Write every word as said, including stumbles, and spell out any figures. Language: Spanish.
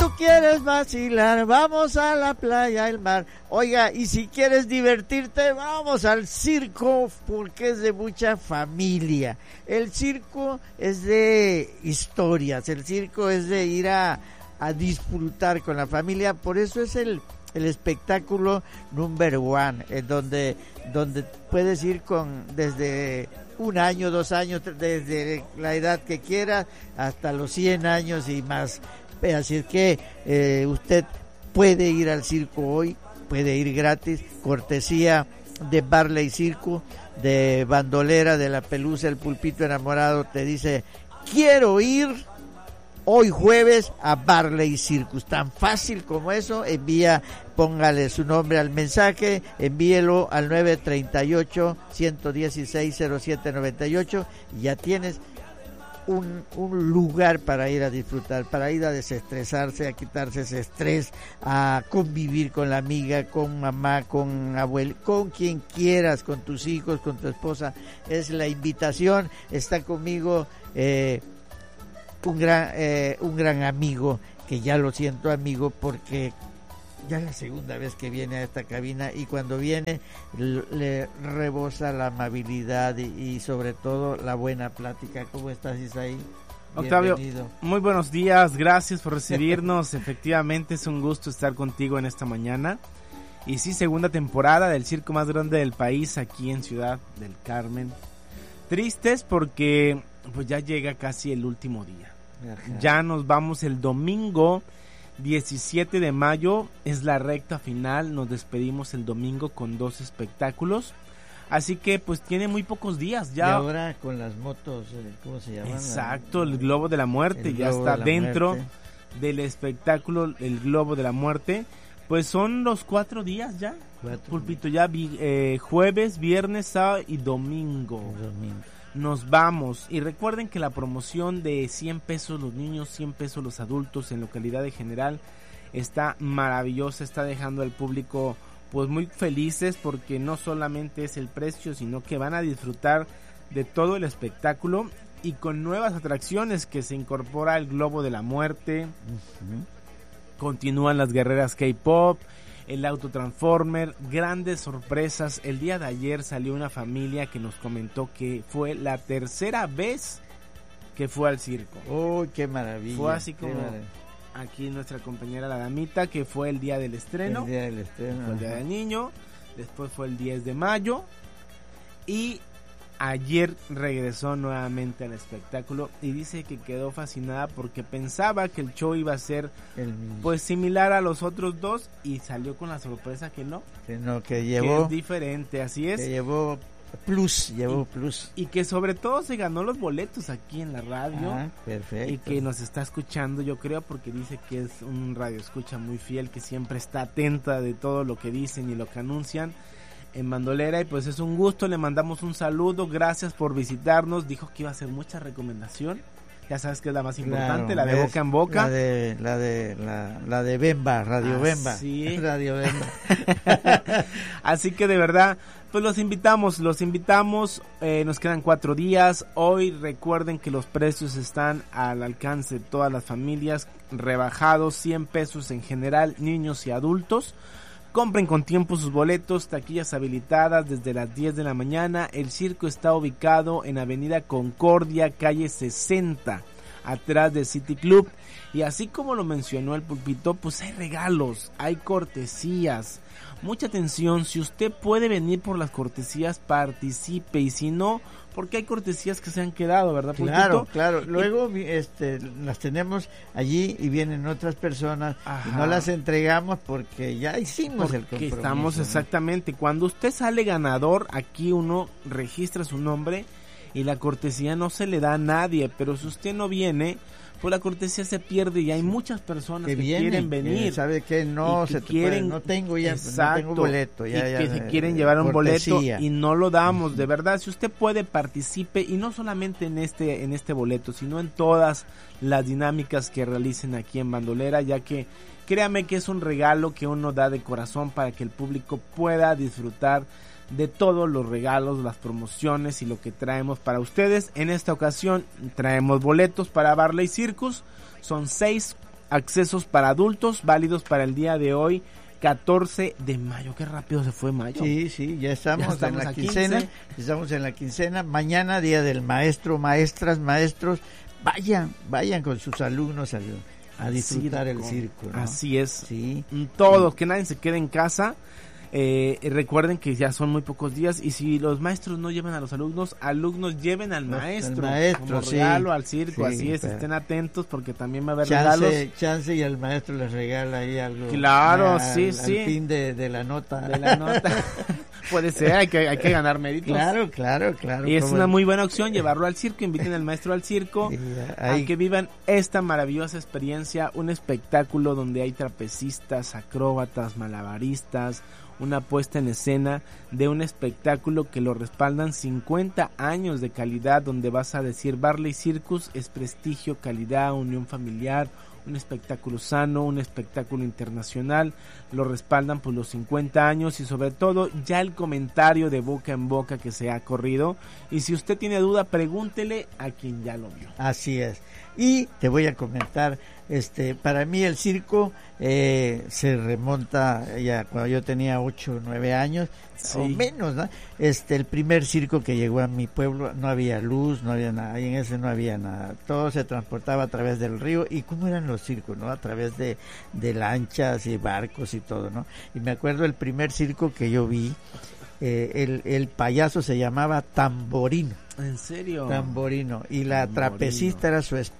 tú quieres vacilar, vamos a la playa, al mar. Oiga, y si quieres divertirte, vamos al circo, porque es de mucha familia. El circo es de historias, el circo es de ir a, a disfrutar con la familia, por eso es el, el espectáculo number one, en donde, donde puedes ir con desde un año, dos años, desde la edad que quieras, hasta los cien años y más. Así es que eh, usted puede ir al circo hoy, puede ir gratis, cortesía de Barley Circo, de Bandolera, de La Pelusa, el Pulpito Enamorado, te dice, quiero ir hoy jueves a Barley Circus. Tan fácil como eso, envía, póngale su nombre al mensaje, envíelo al nueve tres ocho, uno uno seis, cero siete nueve ocho y ya tienes Un, un lugar para ir a disfrutar, para ir a desestresarse, a quitarse ese estrés, a convivir con la amiga, con mamá, con abuelo, con quien quieras, con tus hijos, con tu esposa. Es la invitación. Está conmigo eh, un gran eh, un gran amigo, que ya lo siento amigo porque ya es la segunda vez que viene a esta cabina y cuando viene le rebosa la amabilidad y, y sobre todo la buena plática. ¿Cómo estás, Isaí? Octavio, muy buenos días, gracias por recibirnos. Efectivamente es un gusto estar contigo en esta mañana. Y sí, segunda temporada del circo más grande del país aquí en Ciudad del Carmen. Tristes porque pues ya llega casi el último día. Ajá. Ya nos vamos el domingo diecisiete de mayo, es la recta final, nos despedimos el domingo con dos espectáculos, así que pues tiene muy pocos días ya. Y ahora con las motos, ¿cómo se llaman? Exacto, el Globo de la Muerte, ya está de dentro muerte. Del espectáculo, el Globo de la Muerte, pues son los cuatro días ya, cuatro. Pulpito, ya vi, eh, jueves, viernes, sábado y domingo. domingo. Nos vamos, y recuerden que la promoción de cien pesos los niños, cien pesos los adultos en localidad de General está maravillosa, está dejando al público pues muy felices porque no solamente es el precio, sino que van a disfrutar de todo el espectáculo y con nuevas atracciones que se incorpora el Globo de la Muerte, uh-huh. Continúan las guerreras K-pop, el Autotransformer, grandes sorpresas. El día de ayer salió una familia que nos comentó que fue la tercera vez que fue al circo. ¡Oh, qué maravilla! Fue así como aquí nuestra compañera la damita, que fue el día del estreno. El día del estreno. Fue el día del niño, después fue el diez de mayo y ayer regresó nuevamente al espectáculo y dice que quedó fascinada porque pensaba que el show iba a ser pues similar a los otros dos y salió con la sorpresa que no, que no, que llevó, que es diferente, así es, que llevó plus, llevó y, plus y que sobre todo se ganó los boletos aquí en la radio. Ah, perfecto. Y que nos está escuchando, yo creo, porque dice que es un radio escucha muy fiel, que siempre está atenta de todo lo que dicen y lo que anuncian en Bandolera, y pues es un gusto, le mandamos un saludo, gracias por visitarnos. Dijo que iba a hacer mucha recomendación, ya sabes que es la más importante, claro, la de boca en boca, la de la de la, la de Bemba, Radio Así. Bemba, Radio Bemba. Así que de verdad, pues los invitamos, los invitamos, eh, nos quedan cuatro días. Hoy recuerden que los precios están al alcance de todas las familias, rebajados, cien pesos en general, niños y adultos. Compren con tiempo sus boletos, taquillas habilitadas desde las diez de la mañana. El circo está ubicado en Avenida Concordia, calle sesenta, atrás del City Club. Y así como lo mencionó el Pulpito, pues hay regalos, hay cortesías. Mucha atención, si usted puede venir por las cortesías, participe, y si no, porque hay cortesías que se han quedado, ¿verdad, Pulpito? Claro, claro, luego y, este las tenemos allí y vienen otras personas, ajá, y no las entregamos porque ya hicimos porque el compromiso. Estamos, ¿no? Exactamente, cuando usted sale ganador, aquí uno registra su nombre y la cortesía no se le da a nadie, pero si usted no viene, pues la cortesía se pierde y hay muchas personas que, que vienen, quieren venir. Que sabe que no que se quieren, puede, no tengo ya, exacto, no tengo boleto. Ya, y ya, que ya, se quieren ya, llevar un cortesía. boleto y no lo damos, uh-huh. De verdad, si usted puede, participe, y no solamente en este, en este boleto, sino en todas las dinámicas que realicen aquí en Bandolera, ya que créame que es un regalo que uno da de corazón para que el público pueda disfrutar de todos los regalos, las promociones y lo que traemos para ustedes. En esta ocasión traemos boletos para Barley Circus, son seis accesos para adultos, válidos para el día de hoy, catorce de mayo. Qué rápido se fue mayo. Sí, sí, ya estamos, ya estamos en la quincena, quince. Estamos en la quincena, mañana día del maestro, maestras, maestros, vayan, vayan con sus alumnos a, a disfrutar circo. el circo, ¿no? Así es. Sí. Todos, que nadie se quede en casa. Eh, recuerden que ya son muy pocos días y si los maestros no llevan a los alumnos, alumnos lleven al maestro, el maestro como sí, regalo al circo, sí, así es, pero estén atentos porque también va a haber chance, regalos. Chance y el maestro les regala ahí algo. Claro, al, sí, al sí. fin de, de la nota. De la nota. Puede ser, hay que, hay que ganar méritos. Claro, claro, claro. Y es una muy buena opción llevarlo al circo, inviten al maestro al circo, ahí, a que vivan esta maravillosa experiencia, un espectáculo donde hay trapecistas, acróbatas, malabaristas, una puesta en escena de un espectáculo que lo respaldan cincuenta años de calidad, donde vas a decir Barley Circus es prestigio, calidad, unión familiar, un espectáculo sano, un espectáculo internacional, lo respaldan por los cincuenta años y sobre todo ya el comentario de boca en boca que se ha corrido, y si usted tiene duda pregúntele a quien ya lo vio. Así es. Y te voy a comentar, este, para mí el circo eh, se remonta ya cuando yo tenía ocho o nueve años, sí, o menos, ¿no? Este, el primer circo que llegó a mi pueblo, no había luz, no había nada, y en ese no había nada, todo se transportaba a través del río. ¿Y cómo eran los circos, no? A través de, de lanchas y barcos y todo, ¿no? Y me acuerdo el primer circo que yo vi, eh, el, el payaso se llamaba Tamborino. ¿En serio? Tamborino. Y la Tamborino. Trapecista era su esposa.